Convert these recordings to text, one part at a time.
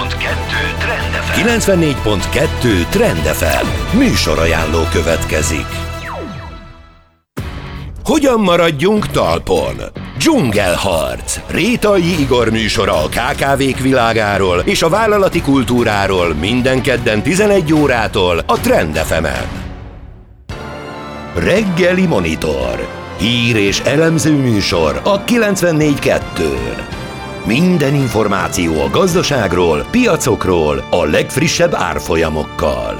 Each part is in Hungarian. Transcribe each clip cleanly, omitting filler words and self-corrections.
Trend FM. 94.2 Trend FM. Műsorajánló következik. Hogyan maradjunk talpon? Dzsungelharc. Rétai Igor műsora a KKV-k világáról és a vállalati kultúráról minden kedden 11 órától a Trend FM-en. Reggeli Monitor. Hír és elemző műsor a 94.2-n. Minden információ a gazdaságról, piacokról, a legfrissebb árfolyamokkal.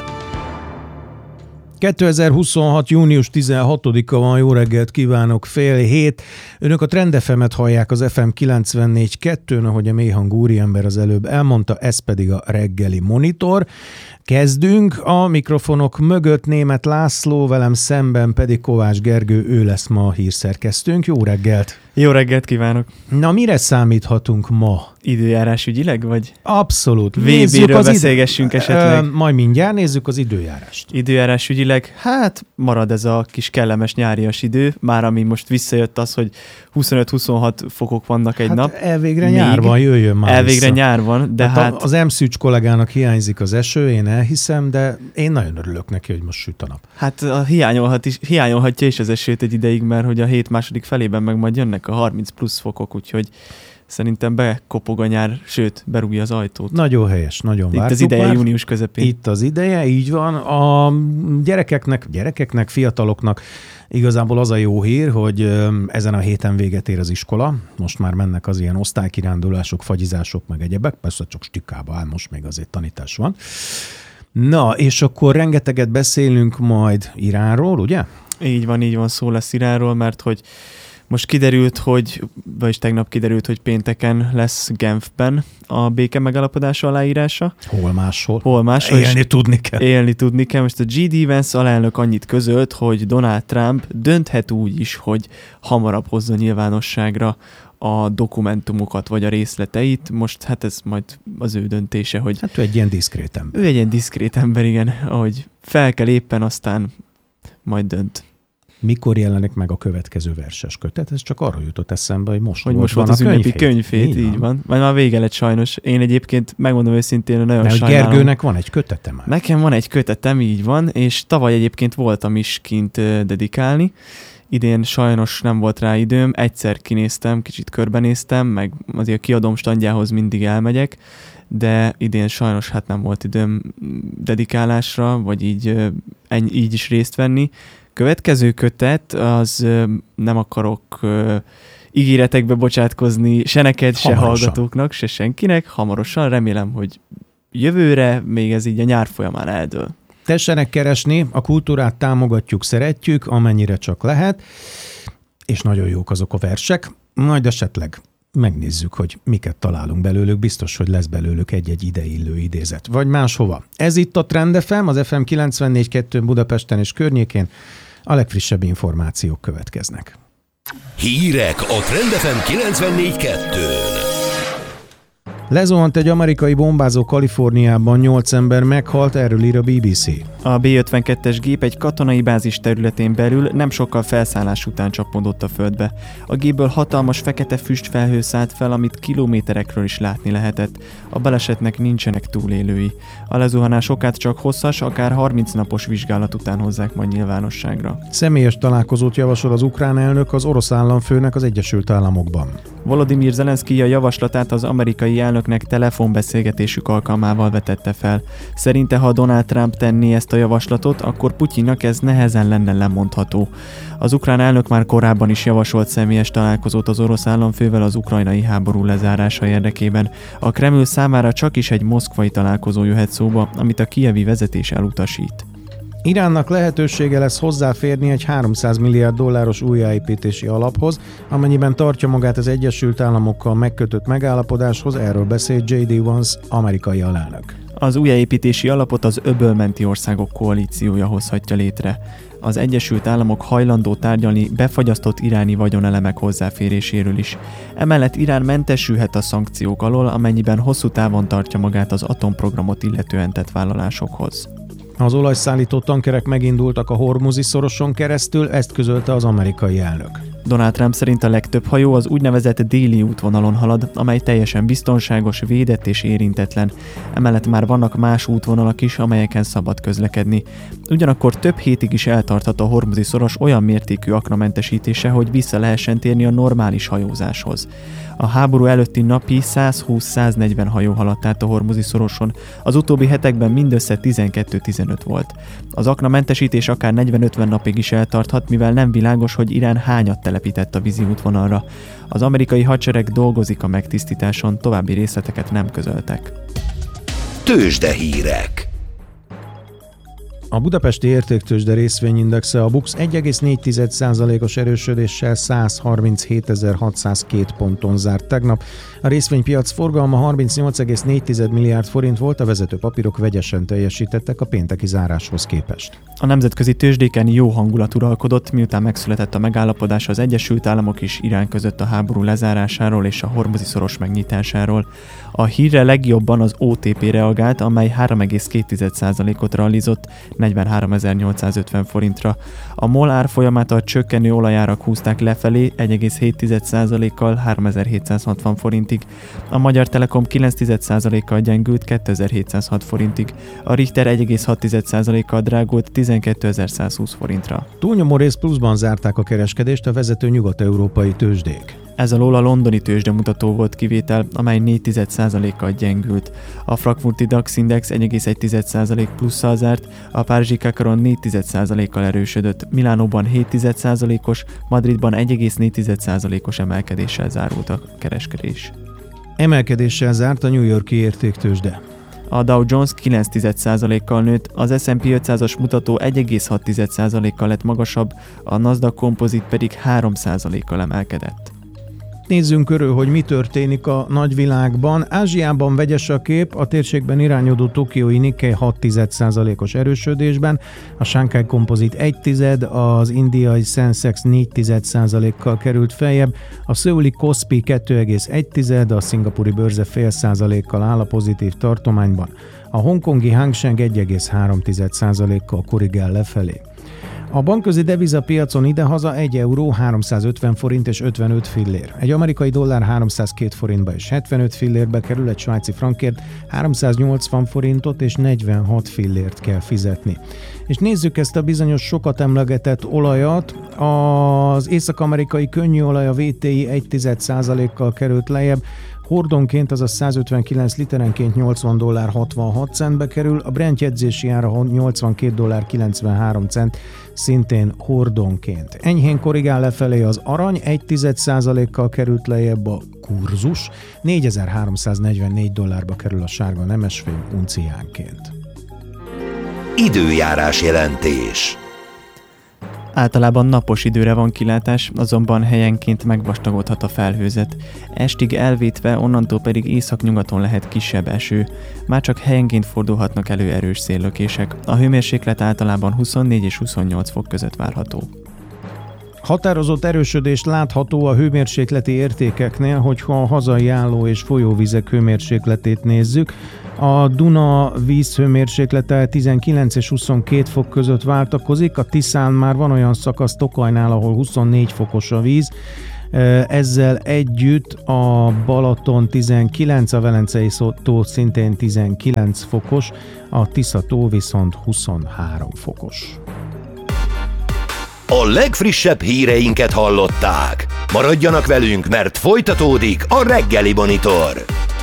2026. június 16-a van, jó reggelt kívánok, 6:30. Önök a Trend FM-et hallják az FM 94.2-n, ahogy a mélyhang úriember az előbb elmondta, ez pedig a Reggeli Monitor. Kezdünk, a mikrofonok mögött Németh László, velem szemben pedig Kovács Gergő, ő lesz ma a hírszerkesztőnk. Jó reggelt! Jó reggelt kívánok! Na, mire számíthatunk ma? Időjárás ügyileg, vagy? Abszolút. VB-ről beszélgessünk esetleg. Majd mindjárt nézzük az időjárást. Időjárás ügyileg, hát marad ez a kis kellemes nyárias idő, már ami most visszajött az, hogy 25-26 fokok vannak egy nap. Elvégre nyár van, jöjjön már elvégre nyár van, de hát... Az M-Szűcs kollégának hiányzik az eső, én elhiszem, de én nagyon örülök neki, hogy most süt a nap. Hát hiányolhatja is az esőt egy ideig, mert hogy a hét második felében meg majd jönnek a 30 plusz fokok, úgyhogy szerintem bekopog a nyár, sőt, berúgja az ajtót. Nagyon helyes, nagyon vártuk. Itt az ideje, június közepén. Itt az ideje, így van. A gyerekeknek, fiataloknak igazából az a jó hír, hogy ezen a héten véget ér az iskola. Most már mennek az ilyen osztálykirándulások, fagyizások, meg egyebek. Persze csak stikába áll, most még azért tanítás van. Na, és akkor rengeteget beszélünk majd Iránról, ugye? Így van, szó lesz Iránról, mert hogy most vagyis tegnap kiderült, hogy pénteken lesz Genfben a béke megállapodása aláírása. Hol máshol. Élni tudni kell. Most a J.D. Vance alelnök annyit közölt, hogy Donald Trump dönthet úgy is, hogy hamarabb hozza nyilvánosságra a dokumentumokat vagy a részleteit. Most hát ez majd az ő döntése, hogy... Hát ő egy ilyen diszkrét ember. Ő egy ilyen diszkrét ember, igen. Ahogy fel kell éppen, aztán majd dönt. Mikor jelenik meg a következő verses kötet? Ez csak arra jutott eszembe, hogy most volt az ünnepi könyvhét, így van. Majd már vége lett sajnos. Én egyébként megmondom őszintén, nagyon sajnálom. Gergőnek van egy kötete már. Nekem van egy kötetem, így van, és tavaly egyébként voltam is kint dedikálni. Idén sajnos nem volt rá időm, egyszer kinéztem, kicsit körbenéztem, meg azért a kiadóm standjához mindig elmegyek, de idén sajnos hát nem volt időm dedikálásra, vagy így is részt venni. Következő kötet, az nem akarok ígéretekbe bocsátkozni se neked, se hallgatóknak, se senkinek. Hamarosan, remélem, hogy jövőre még ez így a nyár folyamán eldől. Tessenek keresni, a kultúrát támogatjuk, szeretjük, amennyire csak lehet, és nagyon jók azok a versek, majd esetleg megnézzük, hogy miket találunk belőlük, biztos, hogy lesz belőlük egy-egy ideillő idézet, vagy máshova. Ez itt a Trend FM, az FM 94.2 Budapesten és környékén, a legfrissebb információk következnek. Hírek a Trend FM 94.2-n. Lezuhant egy amerikai bombázó Kaliforniában, 8 ember meghalt, erről ír a BBC. A B-52-es gép egy katonai bázis területén belül nem sokkal felszállás után csapódott a földbe. A gépből hatalmas fekete füstfelhő szállt fel, amit kilométerekről is látni lehetett. A balesetnek nincsenek túlélői. A lezuhanás okát csak hosszas, akár 30 napos vizsgálat után hozzák majd nyilvánosságra. Személyes találkozót javasol az ukrán elnök az orosz államfőnek az Egyesült Államokban. Volodymyr Zelenszkij a javaslatát az amerikai elnöknek telefonbeszélgetésük alkalmával vetette fel. Szerinte, ha Donald Trump tenné ezt a javaslatot, akkor Putyinnak ez nehezen lenne lemondható. Az ukrán elnök már korábban is javasolt személyes találkozót az orosz államfővel az ukrajnai háború lezárása érdekében. A Kreml számára csak is egy moszkvai találkozó jöhet szóba, amit a kijevi vezetés elutasít. Iránnak lehetősége lesz hozzáférni egy $300 milliárd újjáépítési alaphoz, amennyiben tartja magát az Egyesült Államokkal megkötött megállapodáshoz, erről beszél J.D. Vance, amerikai alelnök. Az újjáépítési alapot az öbölmenti országok koalíciója hozhatja létre. Az Egyesült Államok hajlandó tárgyalni befagyasztott iráni vagyonelemek hozzáféréséről is. Emellett Irán mentesülhet a szankciók alól, amennyiben hosszú távon tartja magát az atomprogramot illetően tett vállalásokhoz. Az olajszállító tankerek megindultak a Hormuzi szoroson keresztül, ezt közölte az amerikai elnök. Donald Trump szerint a legtöbb hajó az úgynevezett déli útvonalon halad, amely teljesen biztonságos, védett és érintetlen. Emellett már vannak más útvonalak is, amelyeken szabad közlekedni. Ugyanakkor több hétig is eltarthat a Hormuzi szoros olyan mértékű aknamentesítése, hogy vissza lehessen térni a normális hajózáshoz. A háború előtti napi 120-140 hajó haladt át a Hormuzi szoroson, az utóbbi hetekben mindössze 12-15 volt. Az aknamentesítés akár 40-50 napig is eltarthat, mivel nem világos, hogy Irán hányat telepített a vízi útvonalra. Az amerikai hadsereg dolgozik a megtisztításon, további részleteket nem közöltek. Tőzsdehírek. A budapesti értéktőzsde részvényindexe a BUX 1,4%-os erősödéssel 137.602 ponton zárt tegnap. A részvénypiac forgalma 38,4 milliárd forint volt, a vezető papírok vegyesen teljesítettek a pénteki záráshoz képest. A nemzetközi tőzsdéken jó hangulat uralkodott, miután megszületett a megállapodás az Egyesült Államok és Irán között a háború lezárásáról és a Hormuzi szoros megnyitásáról. A hírre legjobban az OTP reagált, amely 3,2%-ot realizott 43.850 forintra. A MOL árfolyamát a csökkenő olajárak húzták lefelé 1,7%-kal 3.760 forintig. A Magyar Telekom 9,1%-kal gyengült 2.706 forintig. A Richter 1,6%-kal drágult 12.120 forintra. Túlnyomó rész pluszban zárták a kereskedést a vezető nyugat-európai tőzsdék. Ez alól a londoni tőzsdemutató volt kivétel, amely 4,1%-kal gyengült. A frankfurti DAX Index 1,1% plusszal zárt, a párizsi Kakaron 4,1%-kal erősödött, Milánóban 7,1%-os, Madridban 1,4%-os emelkedéssel zárult a kereskedés. Emelkedéssel zárt a New York-i értéktőzsde. A Dow Jones 9,1%-kal nőtt, az S&P 500-as mutató 1,6%-kal lett magasabb, a Nasdaq Composite pedig 3%-kal emelkedett. Nézzünk körül, hogy mi történik a nagyvilágban. Ázsiában vegyes a kép, a térségben irányodó tokiói Nikkei 6,1%-os erősödésben, a Shanghai Composite 1,1%, az indiai Sensex 4,1%-kal került feljebb, a szöuli Kospi 2,1%, a szingapúri bőrze 0,5%-kal áll a pozitív tartományban, a hongkongi Hang Seng 1,3%-kal korrigál lefelé. A bankközi devizapiacon idehaza 1 euró 350 forint és 55 fillér. Egy amerikai dollár 302 forintba és 75 fillérbe kerül, egy svájci frankért 380 forintot és 46 fillért kell fizetni. És nézzük ezt a bizonyos sokat emlegetett olajat. Az észak-amerikai könnyű olaj a VTI 1,1%-kal került lejjebb, hordonként, azaz 159 literenként $80.66 kerül, a Brent jegyzési ára $82.93, szintén hordonként. Enyhén korrigál lefelé az arany, 1,1%-kal került lejjebb a kurzus, $4.344 kerül a sárga nemesfém unciánként. Időjárás jelentés. Általában napos időre van kilátás, azonban helyenként megvastagodhat a felhőzet. Estig elvétve, onnantól pedig északnyugaton lehet kisebb eső. Már csak helyenként fordulhatnak elő erős széllökések. A hőmérséklet általában 24 és 28 fok között várható. Határozott erősödés látható a hőmérsékleti értékeknél, hogyha a hazai álló- és folyóvizek hőmérsékletét nézzük. A Duna vízhőmérséklete 19 és 22 fok között váltakozik, a Tiszán már van olyan szakasz Tokajnál, ahol 24 fokos a víz, ezzel együtt a Balaton 19, a Velencei tó szintén 19 fokos, a Tisza tó viszont 23 fokos. A legfrissebb híreinket hallották. Maradjanak velünk, mert folytatódik a Reggeli Monitor.